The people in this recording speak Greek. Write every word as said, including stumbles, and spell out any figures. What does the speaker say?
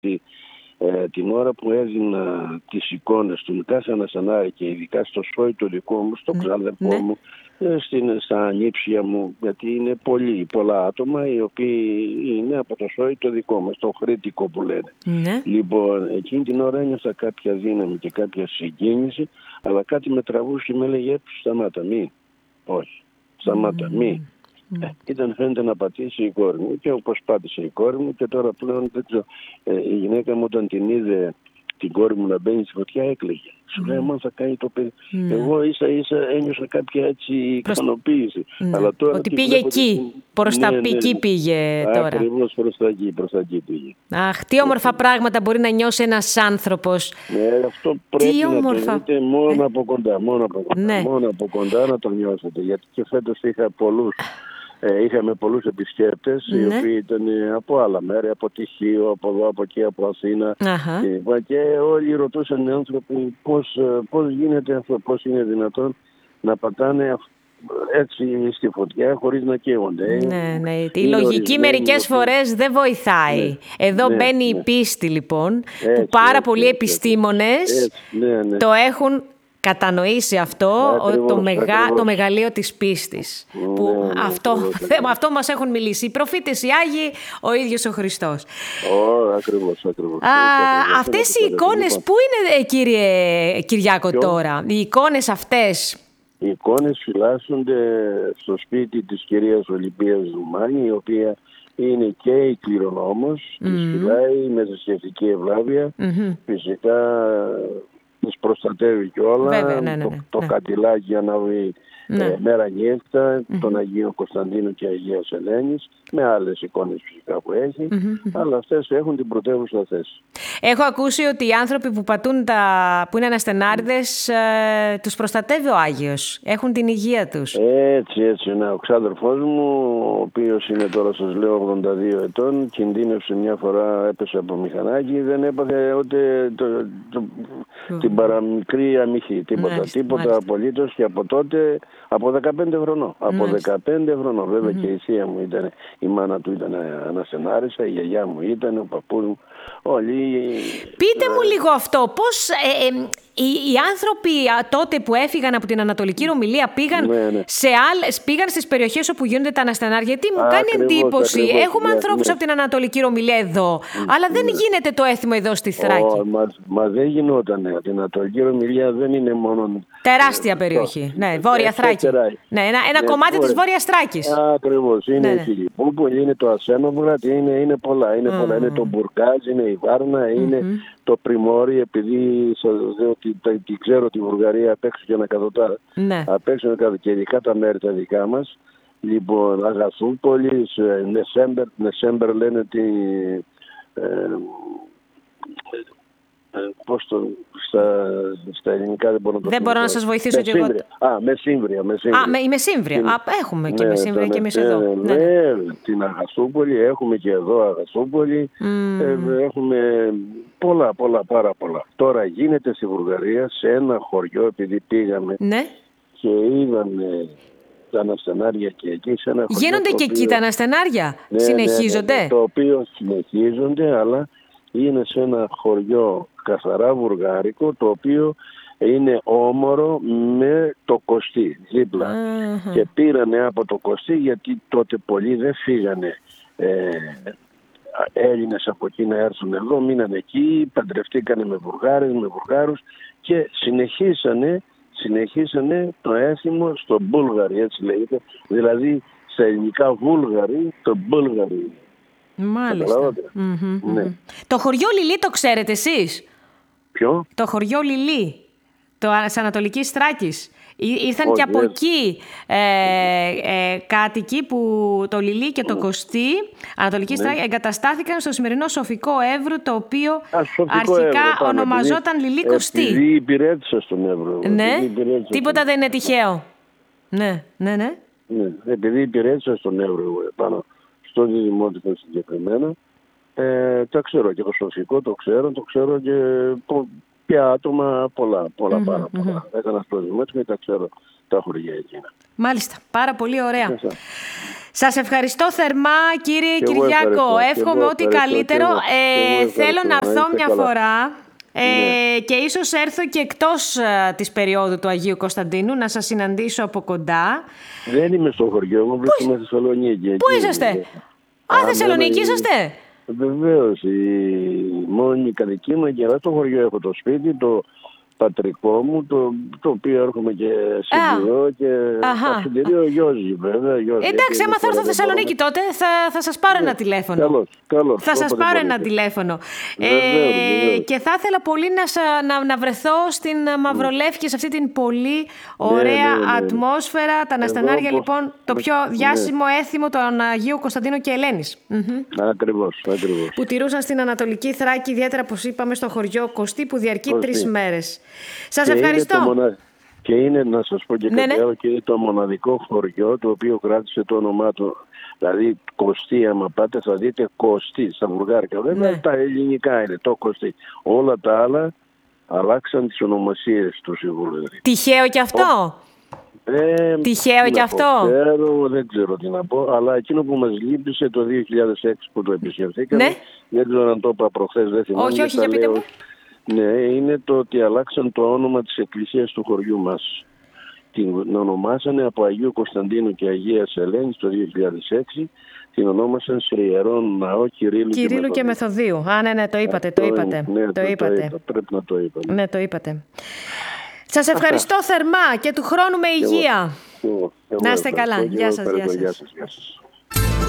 ότι ε, την ώρα που έδινα τις εικόνες του Νικά Ανασανάρη και ειδικά στο σόι το δικό μου, στο ξάδερφό ναι. μου, στην, στα ανήψια μου, γιατί είναι πολλοί, πολλά άτομα οι οποίοι είναι από το σόι το δικό μας, το χρήτικο που λένε. Ναι. Λοιπόν, εκείνη την ώρα ένιωσα κάποια δύναμη και κάποια συγκίνηση, αλλά κάτι με τραβούσε και με έλεγε σταμάτα, μη, όχι, σταμάτα, μη. Mm. Ε, ήταν φαίνεται να πατήσει η κόρη μου και όπως πάτησε η κόρη μου και τώρα πλέον δεν ξέρω, ε, η γυναίκα μου όταν την είδε την κόρη μου να μπαίνει στη φωτιά έκλαιγε. Σου λέει, αν θα κάνει το παιδί. Mm. Εγώ ίσα ίσα ένιωσα κάποια έτσι ικανοποίηση. Mm. Αλλά τώρα ότι πήγε εκεί, προς τα ναι, εκεί ναι, πήγε τώρα. Ακριβώς προς τα εκεί, προς τα εκεί πήγε. Αχ, τι όμορφα πράγματα μπορεί να νιώσει ένας άνθρωπος. Ναι, αυτό πρέπει τι να όμορφα. Το δείτε μόνο ε. από κοντά, μόνο από κοντά, ναι. μόνο από κοντά να το νιώσετε. Γιατί και φέτος είχα πολλούς. Ε, είχαμε πολλούς επισκέπτες, ναι. οι οποίοι ήταν από άλλα μέρη, από Τυχείο, από εδώ, από εκεί, από Αθήνα. Και, και όλοι ρωτούσαν οι άνθρωποι πώς, πώς γίνεται αυτό, πώς είναι δυνατόν να πατάνε έτσι στη φωτιά χωρίς να καίγονται. Ναι, ναι. Η λογική μερικές φορές δεν βοηθάει. Ναι. Εδώ ναι, μπαίνει ναι. η πίστη λοιπόν, έτσι, που πάρα έτσι, πολλοί έτσι, επιστήμονες έτσι, ναι, ναι. το έχουν κατανοήσει αυτό, ακριβώς, το, μεγα, το μεγαλείο της πίστης. Ναι, που ναι, αυτό, ακριβώς. αυτό μας έχουν μιλήσει οι προφήτες, οι Άγιοι, ο ίδιος ο Χριστός. Oh, ακριβώς, ακριβώς. Α, ακριβώς αυτές οι εικόνες πού είναι, κύριε Κυριάκο, Ποιο? τώρα, οι εικόνες αυτές? Οι εικόνες φυλάσσονται στο σπίτι της κυρίας Ολυμπίας Ζουμάνη, η οποία είναι και η κληρονόμος, mm. της φυλάει με θρησκευτική ευλάβεια, mm-hmm. φυσικά τις προστατεύει και όλα, Βέβαια, ναι, ναι, ναι, το, το ναι. κατηλάκι ανάβει ναι. ε, μέρα νύχτα, mm-hmm. τον Αγίο Κωνσταντίνο και Αγίας Ελένης, με άλλες εικόνες φυσικά που έχει, mm-hmm. αλλά αυτές έχουν την πρωτεύουσα θέση. Έχω ακούσει ότι οι άνθρωποι που πατούν τα, που είναι αναστενάριδες, ε, τους προστατεύει ο Άγιος, έχουν την υγεία τους. Έτσι, έτσι, ναι. Ο ξάδερφός μου, ο οποίος είναι τώρα σας λέω ογδόντα δύο ετών, κινδύνευσε μια φορά, έπεσε από μηχανάκι, δεν έπαθε ούτε το, το, το, την παραμικρή αμυχή, τίποτα, μάλιστα, τίποτα μάλιστα. απολύτως, και από τότε, από δεκαπέντε χρονών, από μάλιστα. δεκαπέντε χρονών, βέβαια mm-hmm. και η θεία μου ήταν, η μάνα του ήταν αναστενάρισα, η γιαγιά μου ήταν, ο παππούς μου, όλοι. Πείτε μου λίγο αυτό, πώς ε, ε, οι, οι άνθρωποι τότε που έφυγαν από την Ανατολική Ρωμυλία πήγαν, ναι, ναι. Σε άλλες, πήγαν στις περιοχές όπου γίνονται τα αναστενάρια? Γιατί μου κάνει ακριβώς, εντύπωση, ακριβώς, έχουμε ναι, ανθρώπους ναι. από την Ανατολική Ρωμυλία εδώ, ναι, αλλά δεν ναι. γίνεται το έθιμο εδώ στη Θράκη. Oh, μα, μα δεν γινόταν, την Ανατολική Ρωμυλία δεν είναι μόνο... Τεράστια περιοχή, ναι, Βόρεια Θράκη. Ναι, ένα ένα ναι, κομμάτι της Βόρειας Θράκης. Ακριβώς, είναι ναι, ναι. η Φιλιππούπολη, είναι το Ασένοβγρατ, είναι, είναι πολλά, είναι, mm. πολλά. Είναι το Μπουργκάζ, είναι η Βάρνα, είναι mm-hmm. το Πριμόρι, επειδή σας λέω ότι την ξέρω τη Βουλγαρία απ' έξω και ανακατοτά, ναι. απ' έξω και ειδικά τα μέρη τα δικά μας. Λοιπόν, Αγαθούπολη, Νεσέμπερ, Νεσέμπερ λένε ότι... Ε, πώς το, στα, στα ελληνικά δεν μπορώ να το Δεν μπορώ να σας βοηθήσω κι εγώ. Α, Μεσύμβρια. Μεσύμβρια. Α, με, η Μεσύμβρια. Την... Α, έχουμε και ναι, Μεσύμβρια και εμείς εδώ. Ναι, ναι, ναι, την Αγαθούπολη, έχουμε και εδώ Αγαθούπολη. Mm. Ε, έχουμε πολλά, πολλά, πάρα πολλά. Τώρα γίνεται στη Βουλγαρία, σε ένα χωριό, επειδή πήγαμε ναι. και είδαμε τα αναστενάρια και εκεί σε ένα χωριό. Γίνονται και οποίο... εκεί τα αναστενάρια, ναι, συνεχίζονται. Ναι, ναι, ναι, το οποίο συνεχίζονται, αλλά είναι σε ένα χωριό καθαρά βουλγάρικο, το οποίο είναι όμορο με το Κωστή δίπλα. Uh-huh. Και πήρανε από το Κωστή, γιατί τότε πολλοί δεν φύγανε ε, Έλληνες από εκεί να έρθουν εδώ, μείνανε εκεί, παντρευτήκανε με Βουλγάρες, με Βουλγάρους και συνεχίσανε, συνεχίσανε το έθιμο στο Μπούλγαρι, έτσι λέγεται, δηλαδή στα ελληνικά Βούλγαροι, το Μπούλγαρι. Μάλιστα. Mm-hmm, ναι. mm-hmm. Το χωριό Λιλί το ξέρετε εσείς? Ποιο? Το χωριό Λιλί, το της Ανατολικής Θράκης. Ήρθαν oh, και από yes. εκεί ε, ε, κάτοικοι που το Λιλί και το Κωστή Ανατολική ναι. Θράκη εγκαταστάθηκαν στο σημερινό Σοφικό Εύρου, το οποίο Α, αρχικά Εύρω, ονομαζόταν επειδή, Λιλί Κωστή. Επειδή υπηρέτησα στον Εύρω. Ναι, τίποτα δεν είναι τυχαίο. Ναι, ναι, ναι. ναι. Επειδή υπηρέτησα στον Εύρω πάνω στο Δημότικο συγκεκριμένα, ε, τα ξέρω και το Σοφικό, το ξέρω, το ξέρω και και άτομα πολλά, πολλά, mm-hmm, πάρα πολλά. Mm-hmm. Έκανα προβληματισμό και τα ξέρω τα χωριά εκείνα. Μάλιστα, πάρα πολύ ωραία. Σας ευχαριστώ θερμά κύριε και Κυριάκο, εύχομαι ό,τι καλύτερο. Ε, θέλω να έρθω μια καλά. φορά ε, ναι. και ίσως έρθω και εκτός ε, της περίοδου του Αγίου Κωνσταντίνου να σας συναντήσω από κοντά. Δεν είμαι στο χωριό, εγώ βρίσκομαι στη Θεσσαλονίκη. Πού είσαστε? Α, Α Θεσσαλονίκη η... είσαστε? Βεβαίως, η μόνη κατοικία μου και στο χωριό έχω το σπίτι, το πατρικό μου, το, το οποίο έρχομαι και συντηρώ και το συντηρώ Γιώργη, βέβαια. Γιώργη, εντάξει, άμα θα έρθω Θεσσαλονίκη τότε θα, θα σας πάρω ναι, ένα τηλέφωνο. Καλώς, καλώς. Θα σας πάρω ένα τηλέφωνο. Βεβαίως, ε, βεβαίως. Και θα ήθελα πολύ να, να, να βρεθώ στην Μαυρολεύκη, σε αυτή την πολύ ωραία ναι, ναι, ναι. ατμόσφαιρα. Τα Ναστανάρια, εγώ, λοιπόν, το πιο ναι. διάσημο έθιμο των Αγίου Κωνσταντίνου και Ελένης. Ακριβώς, ακριβώς. Που τηρούσαν στην Ανατολική Θράκη, ιδιαίτερα, όπως είπαμε, στο χωριό Κωστή, που διαρκεί τρεις μέρες. Σας και ευχαριστώ. Είναι μονα... Και είναι, να σας πω και ναι, κάτι άλλο, ναι. και είναι το μοναδικό χωριό το οποίο κράτησε το όνομά του. Δηλαδή, Κωστή, άμα πάτε, θα δείτε Κωστή στα βουλγάρικα. Βέβαια, ναι. τα ελληνικά είναι το Κωστή. Όλα τα άλλα αλλάξαν τις ονομασίες του συμβούλου. Τυχαίο κι αυτό. Ε, Τυχαίο κι αυτό. Ξέρω, δεν ξέρω τι να πω, αλλά εκείνο που μας λείπησε το δύο χιλιάδες έξι που το επισκεφθήκαμε, ναι. δεν ξέρω αν το είπα προχθές, δεν θυμάμαι. Όχι, όχι, για πείτε μου. Ναι, είναι το ότι αλλάξαν το όνομα της εκκλησίας του χωριού μας. Την ονομάσανε από Αγίου Κωνσταντίνου και Αγίας Ελένης το δύο χιλιάδες έξι, την ονόμασαν σε Ιερόν Ναό Κυρίλλου, Κυρίλλου και Μεθοδίου. Α, ναι, ναι, το είπατε, το είπατε. Ναι, το, το είπατε. Το είπα, πρέπει να το είπατε. Ναι, το είπατε. Σας ευχαριστώ θερμά και του χρόνου με υγεία. Εγώ, εγώ, εγώ να είστε καλά. Γεια σας, γεια σας. Γεια σας.